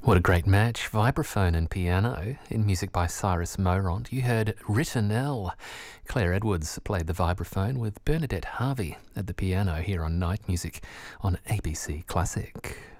What a great match, vibraphone and piano, in music by Cyrus Morant. You heard Ritonelle. Claire Edwards played the vibraphone with Bernadette Harvey at the piano here on Night Music on ABC Classic.